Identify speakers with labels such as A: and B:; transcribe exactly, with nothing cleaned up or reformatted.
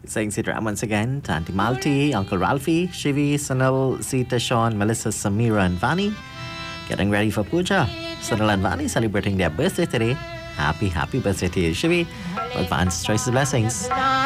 A: Saying Sitaram once again to Auntie Malti, Uncle Ralphie, Shivi, Sunil, Sita, Sean, Melissa, Samira, and Vani. Getting ready for puja. Sunil and Vani celebrating their birthday today. Happy, happy birthday to you, Shivi. Advanced choices blessings.